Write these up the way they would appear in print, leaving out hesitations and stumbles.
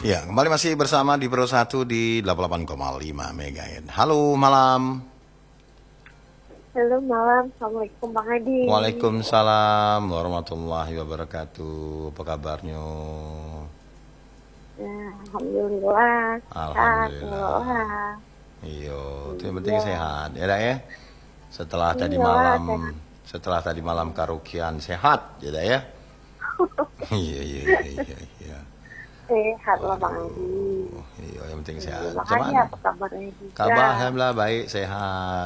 Ya, kembali masih bersama di Pro 1 di 88,5 MHz. Halo malam. Halo malam, Assalamualaikum Bang Adi. Waalaikumsalam warahmatullahi wabarakatuh. Apa kabarnya? Alhamdulillah, sehat. Alhamdulillah. Iya, itu yang penting Iya, sehat. Ya, Dak, ya. Setelah tadi iyalah sehat. malam karaokean sehat, ya, Dak, ya. Iya, iya, iya, iya, iya. Sehat lah Bang Adi. Waduh, iya yang penting Iya, sehat. Bang Adi Cuman apa kabarnya juga? kabar alhamdulillah baik, sehat.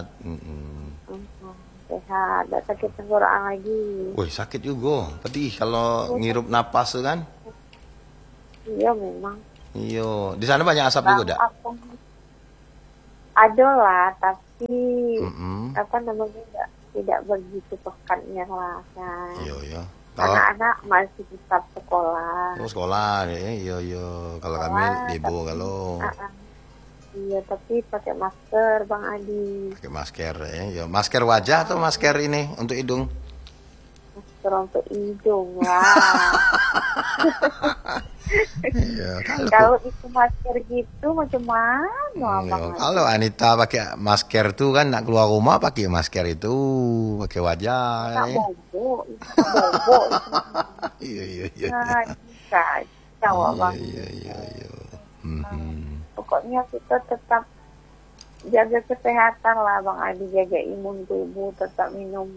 Sehat, tidak sakit tenggorokan lagi. Wih, sakit juga. Pedih kalau Oh, ngirup napas tuh kan. iya memang. Iya, di sana banyak asap Bang, juga, Dak? apa? Ada lah, tapi Mm-mm. apa namanya tidak begitu pekatnya lah kan. Iya, iya. Kalau Anak-anak masih tetap sekolah. sekolah, ya, iya, iya. Kalau kami Sekolah, debo tapi kalau ah, ah. Iya, tapi pakai masker, Bang Adi. pakai masker, ya. Iya. Masker wajah atau masker ini untuk hidung? Masker untuk hidung lah. Iya, kalau Kalau itu masker gitu, macam mana, iya, Bang kalau Adi? Anita pakai masker tuh kan nak keluar rumah pakai masker itu, pakai wajah, Tak ya. bobo, itu tak bobo. Itu. Iya, iya, iya, iya. Nah, kacau, Iya, Bang. iya, iya, iya. Nah, Mhm. pokoknya kita tetap jaga kesehatan lah, Bang Adi. Jaga imun tubuh, tetap minum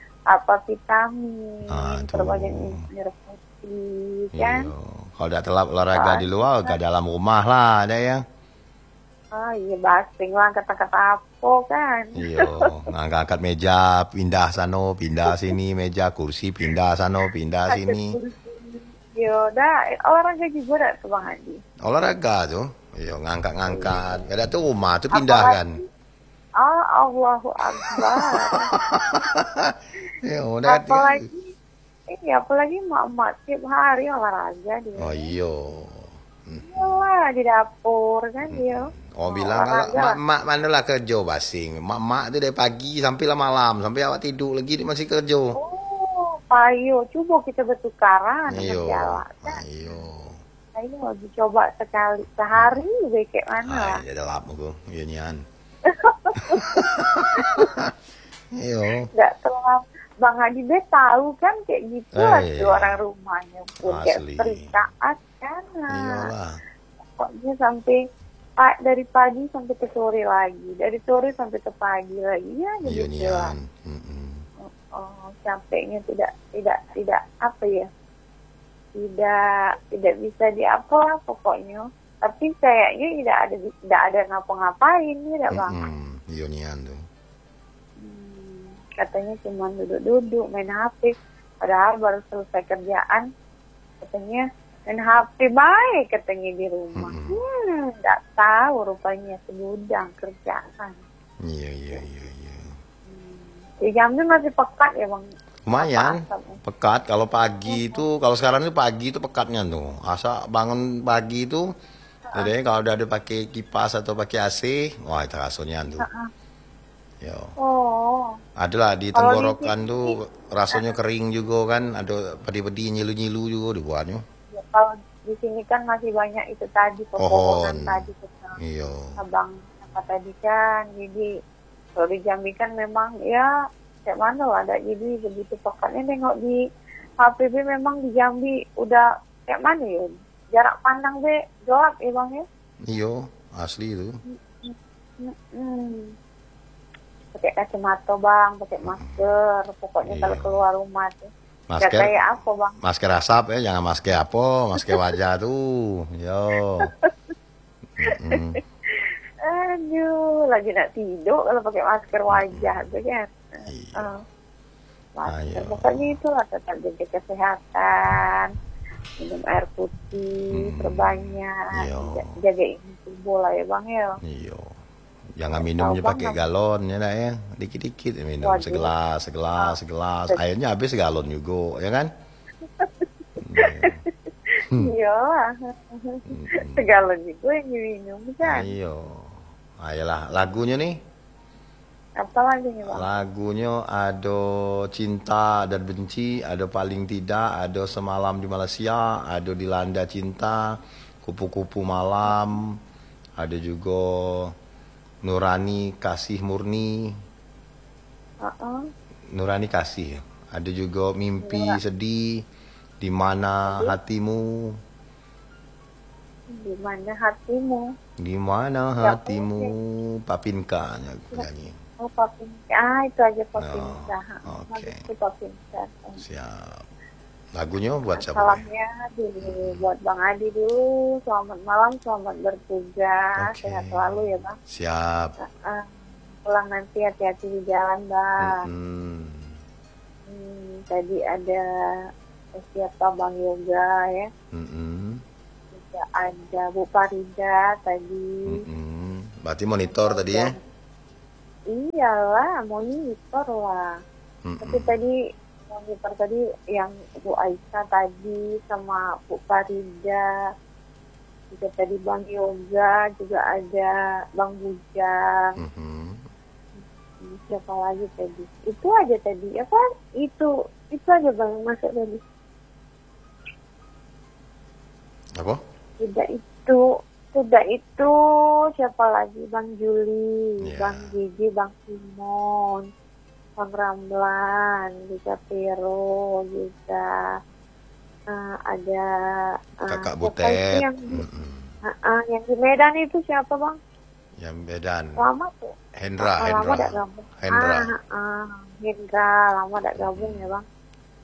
vitamin, perbanyak Aduh. minum air putih, kan? Iya. Kalau udah telat olahraga di Soalnya luar, gak dalam rumah lah, ada ya. oh iya basing lah kata-kata apa kan. Iya, ngangkat meja, pindah sana, pindah sini, meja, kursi, pindah sana, pindah Sakit sini. kursi. Yaudah, olahraga juga dah tuh Bang Adi. Olahraga tuh, iya ngangkat-ngangkat. Ada tuh rumah tuh pindah kan. Apalagi, Allahu Akbar. Ya udah kan. Apalagi mak-mak tiap hari olahraga dia. Oh iya. Iyalah di dapur kan dia. Oh Mau bilang kalau olahraga lah. mak-mak mana lah kerja basing. Mak-mak tuh dari pagi sampai lah malam, sampai awak tidur lagi dia masih kerja. Oh, payo, coba kita bertukaran dengan Iyo, jalan kan. iyo. Ayo dicoba sekali sehari juga kayak mana Ay, lah. ada lap aku, yun yan. Iyo. Nggak terlalu Bang Hadi be tahu kan kayak gitu lah Eh, tuh orang rumahnya pun kayak asli. terikat kan. Nah, Iyalah. pokoknya sampai dari pagi sampai ke sore lagi, dari sore sampai ke pagi lagi ya Yun gitu lah. yan. Mm-mm. Oh, capeknya tidak apa ya, tidak bisa diapa lah pokoknya. Tapi kayaknya tidak ada ngapa-ngapain tidak Bang. Mm-mm. Yun yan tuh. Katanya cuma duduk-duduk main HP, padahal baru selesai kerjaan katanya main HP baik katanya di rumah. Nggak tahu rupanya segudang kerjaan. Iya, iya, iya, iya. Di jamnya masih pekat ya Bang. Lumayan. Asap-asapnya. Pekat kalau pagi itu, kalau sekarang itu pagi itu pekatnya tuh. Asa bangun pagi itu, jadi kalau udah ada pakai kipas atau pakai AC, wah itu rasanya tuh. Yo. Oh, Adalah di kalau di tenggorokan sini, tuh rasanya kering juga kan, ada pedi-pedi nyilu-nyilu juga dibuatnya. kalau di sini kan masih banyak itu tadi pepohonan Pohon. tadi kata Iya. abang apa tadi kan. Jadi kalau di Jambi kan memang ya kayak mana lah ada, jadi begitu pekatnya nengok di HPB memang di Jambi udah kayak mana ya, jarak pandang be gelap ya Bang ya. Iya, asli itu. Mm-mm. Pakai kacamata Bang, pakai masker, pokoknya kalau Iya. keluar rumah tuh nggak Masker, kayak apa Bang. masker asap ya, jangan masker apa, masker wajah tuh. Yo. Mm-mm. Aduh, lagi nak tidur kalau pakai masker wajah tuh kan. Iya. Masker, Ayo. pokoknya itulah tetap jaga kesehatan, minum air putih, perbanyak, Iya. jaga imun tubuh lah ya Bang ya. Iya. Jangan Tahu minumnya Bang, pakai galon ya nak ya. Dikit-dikit ya minum, waduh, segelas, segelas, segelas. Airnya habis segalon juga, ya kan? iya, segala juga yang diminum kan. Ayo. Ayolah, lagunya nih. Apa lagi nih Bang? Lagunya ada Cinta dan Benci, ada Paling Tidak, ada Semalam di Malaysia, ada Dilanda Cinta, Kupu-kupu malam, ada juga Nurani Kasih Murni, Heeh. Nurani Kasih. Ada juga Mimpi Nura- Sedih, Di Mana Hatimu, Di mana hatimu? Di Mana Siapa Hatimu, ya? Papinka nyanyi. Oh, Papinka. Itu aja No, Papinka. oke. Bagus tuh Papinka. Siap. Lagunya buat siapa? Salamnya dulu buat Bang Adi dulu. Selamat malam, selamat bertugas. Oke. Sehat selalu ya Bang. Siap. Pulang nanti hati-hati di jalan Bang. Mm-mm. Tadi ada siapa Bang Yoga ya. Mm-mm. Juga ada Bu Farida tadi. Mm-mm. Berarti monitor tadi ya? Iyalah, monitor lah. Mm-mm. Tapi tadi monitor tadi yang Bu Aisyah tadi sama Bu Farida. Juga tadi Bang Yoga, juga ada Bang Bujang. Mhm. Siapa lagi tadi? Itu aja tadi. Apa? Itu aja Bang yang masuk tadi. Apa? Sudah itu siapa lagi? Bang Juli, Ya. Bang Gigi, Bang Simon, Bang Ramlan, juga Pero, juga ada Kakak siapa Butet. itu yang Mm-mm. yang di Medan itu siapa Bang? Yang Medan. Lama tuh. Lama tak gabung. Hendra lama tak gabung ya Bang.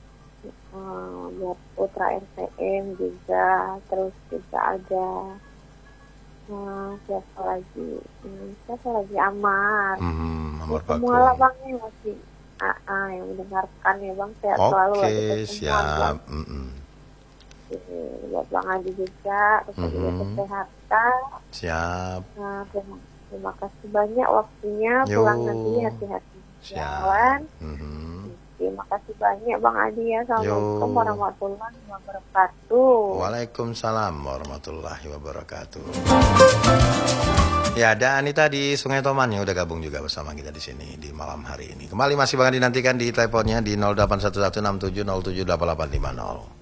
Buat Putra RTM juga, terus juga ada siapa lagi Amar. Amar Semua lah Bakung. Bang yang masih yang mendengarkan ya Bang, sehat selalu lah kita Oke, semua Bang. siap. Mm-mm. Buat Bang Adi juga, terus juga kesehatan. Siap. Terima kasih banyak waktunya, Yo. pulang nanti hati-hati jalan. Siap. Mhm. Terima kasih banyak Bang Adi ya. Assalamualaikum Yo. warahmatullahi wabarakatuh. Waalaikumsalam warahmatullahi wabarakatuh. Ya, ada Anita di Sungai Toman yang udah gabung juga bersama kita di sini di malam hari ini. Kembali masih banget dinantikan di teleponnya di 081167078850.